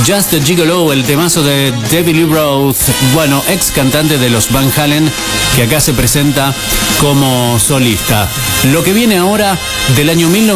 Just a Gigolo, el temazo de David Lee Roth, bueno, ex cantante de los Van Halen, que acá se presenta como solista. Lo que viene ahora del año 1900